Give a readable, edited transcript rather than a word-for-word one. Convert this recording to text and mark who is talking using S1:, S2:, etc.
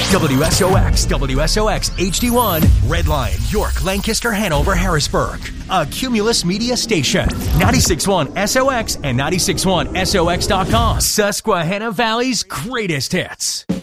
S1: WSOX, WSOX HD1, Redline, York, Lancaster, Hanover, Harrisburg. A Cumulus Media station. 96.1 SOX and 96.1SOX.com. Susquehanna Valley's greatest hits.